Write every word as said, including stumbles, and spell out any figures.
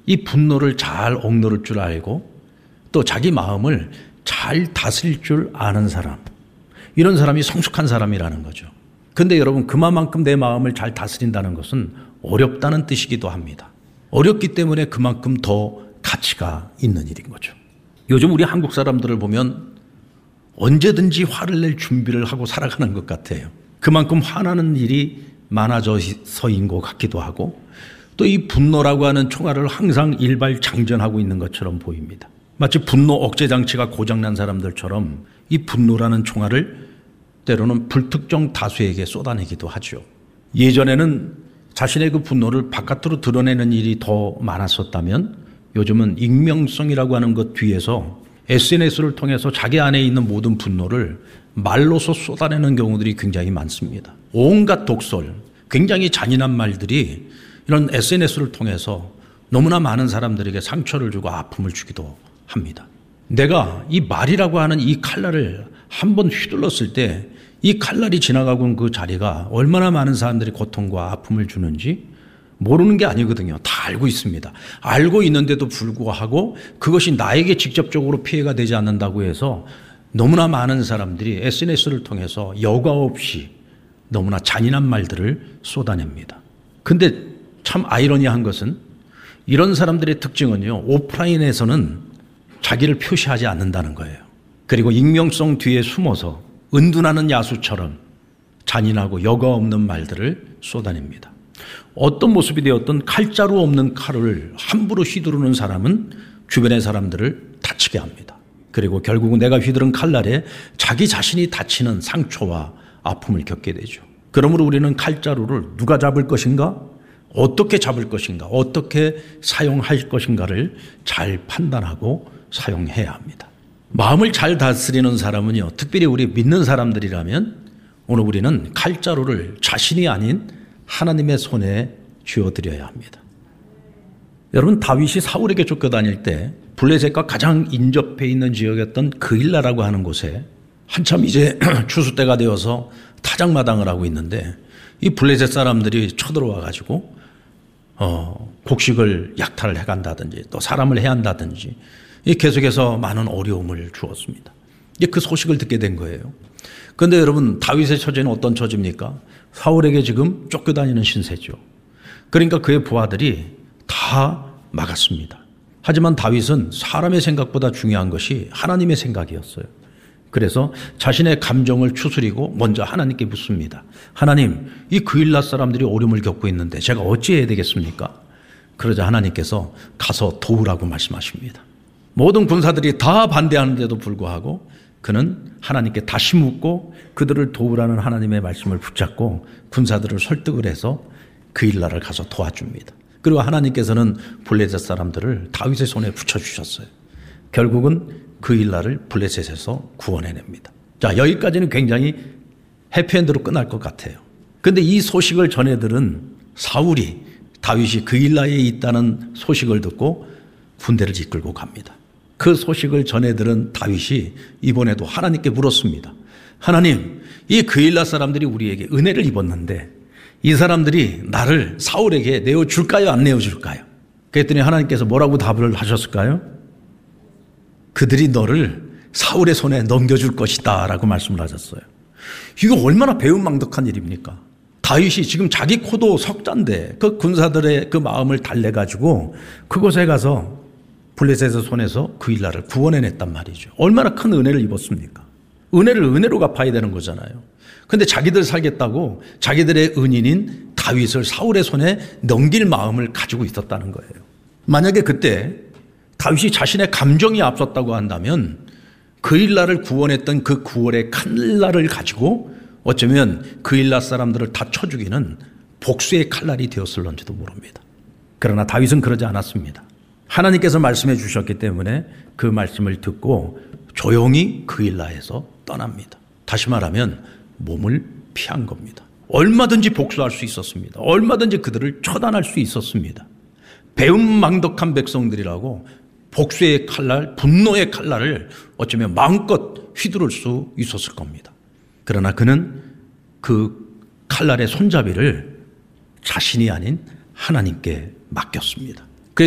이 분노를 잘 억누를 줄 알고 또 자기 마음을 잘 다스릴 줄 아는 사람, 이런 사람이 성숙한 사람이라는 거죠. 그런데 여러분, 그만큼 내 마음을 잘 다스린다는 것은 어렵다는 뜻이기도 합니다. 어렵기 때문에 그만큼 더 가치가 있는 일인 거죠. 요즘 우리 한국 사람들을 보면 언제든지 화를 낼 준비를 하고 살아가는 것 같아요. 그만큼 화나는 일이 많아져서인 것 같기도 하고, 또 이 분노라고 하는 총알을 항상 일발장전하고 있는 것처럼 보입니다. 마치 분노 억제 장치가 고장난 사람들처럼 이 분노라는 총알을 때로는 불특정 다수에게 쏟아내기도 하죠. 예전에는 자신의 그 분노를 바깥으로 드러내는 일이 더 많았었다면 요즘은 익명성이라고 하는 것 뒤에서 에스엔에스를 통해서 자기 안에 있는 모든 분노를 말로서 쏟아내는 경우들이 굉장히 많습니다. 온갖 독설, 굉장히 잔인한 말들이 이런 에스엔에스를 통해서 너무나 많은 사람들에게 상처를 주고 아픔을 주기도 합니다. 내가 이 말이라고 하는 이 칼날을 한번 휘둘렀을 때 이 칼날이 지나가고 온 그 자리가 얼마나 많은 사람들이 고통과 아픔을 주는지 모르는 게 아니거든요. 다 알고 있습니다. 알고 있는데도 불구하고 그것이 나에게 직접적으로 피해가 되지 않는다고 해서 너무나 많은 사람들이 에스엔에스를 통해서 여과 없이 너무나 잔인한 말들을 쏟아냅니다. 근데 참 아이러니한 것은 이런 사람들의 특징은요, 오프라인에서는 자기를 표시하지 않는다는 거예요. 그리고 익명성 뒤에 숨어서 은둔하는 야수처럼 잔인하고 여과 없는 말들을 쏟아냅니다. 어떤 모습이 되었든 칼자루 없는 칼을 함부로 휘두르는 사람은 주변의 사람들을 다치게 합니다. 그리고 결국은 내가 휘두른 칼날에 자기 자신이 다치는 상처와 아픔을 겪게 되죠. 그러므로 우리는 칼자루를 누가 잡을 것인가? 어떻게 잡을 것인가? 어떻게 사용할 것인가를 잘 판단하고 사용해야 합니다. 마음을 잘 다스리는 사람은요, 특별히 우리 믿는 사람들이라면 오늘 우리는 칼자루를 자신이 아닌 하나님의 손에 쥐어드려야 합니다. 여러분, 다윗이 사울에게 쫓겨다닐 때 블레셋과 가장 인접해 있는 지역이었던 그일라라고 하는 곳에 한참 이제 추수 때가 되어서 타작마당을 하고 있는데 이 블레셋 사람들이 쳐들어와 가지고 어, 곡식을 약탈을 해간다든지 또 사람을 해한다든지 계속해서 많은 어려움을 주었습니다. 이제 그 소식을 듣게 된 거예요. 그런데 여러분, 다윗의 처지는 어떤 처지입니까? 사울에게 지금 쫓겨다니는 신세죠. 그러니까 그의 부하들이 다 막았습니다. 하지만 다윗은 사람의 생각보다 중요한 것이 하나님의 생각이었어요. 그래서 자신의 감정을 추스리고 먼저 하나님께 묻습니다. 하나님, 이 그일라 사람들이 어려움을 겪고 있는데 제가 어찌해야 되겠습니까? 그러자 하나님께서 가서 도우라고 말씀하십니다. 모든 군사들이 다 반대하는데도 불구하고 그는 하나님께 다시 묻고 그들을 도우라는 하나님의 말씀을 붙잡고 군사들을 설득을 해서 그일라를 가서 도와줍니다. 그리고 하나님께서는 블레셋 사람들을 다윗의 손에 붙여주셨어요. 결국은 그일라를 블레셋에서 구원해냅니다. 자, 여기까지는 굉장히 해피엔드로 끝날 것 같아요. 그런데 이 소식을 전해들은 사울이 다윗이 그일라에 있다는 소식을 듣고 군대를 이끌고 갑니다. 그 소식을 전해들은 다윗이 이번에도 하나님께 물었습니다. 하나님, 이 그일라 사람들이 우리에게 은혜를 입었는데 이 사람들이 나를 사울에게 내어줄까요? 안 내어줄까요? 그랬더니 하나님께서 뭐라고 답을 하셨을까요? 그들이 너를 사울의 손에 넘겨줄 것이다 라고 말씀을 하셨어요. 이거 얼마나 배은망덕한 일입니까? 다윗이 지금 자기 코도 석잔데 그 군사들의 그 마음을 달래가지고 그곳에 가서 블레셋의 손에서 그일라를 구원해냈단 말이죠. 얼마나 큰 은혜를 입었습니까? 은혜를 은혜로 갚아야 되는 거잖아요. 그런데 자기들 살겠다고 자기들의 은인인 다윗을 사울의 손에 넘길 마음을 가지고 있었다는 거예요. 만약에 그때 다윗이 자신의 감정이 앞섰다고 한다면 그일라를 구원했던 그 구원의 칼날을 가지고 어쩌면 그일라 사람들을 다 쳐 죽이는 복수의 칼날이 되었을런지도 모릅니다. 그러나 다윗은 그러지 않았습니다. 하나님께서 말씀해 주셨기 때문에 그 말씀을 듣고 조용히 그일라에서 떠납니다. 다시 말하면 몸을 피한 겁니다. 얼마든지 복수할 수 있었습니다. 얼마든지 그들을 처단할 수 있었습니다. 배은망덕한 백성들이라고 복수의 칼날, 분노의 칼날을 어쩌면 마음껏 휘두를 수 있었을 겁니다. 그러나 그는 그 칼날의 손잡이를 자신이 아닌 하나님께 맡겼습니다.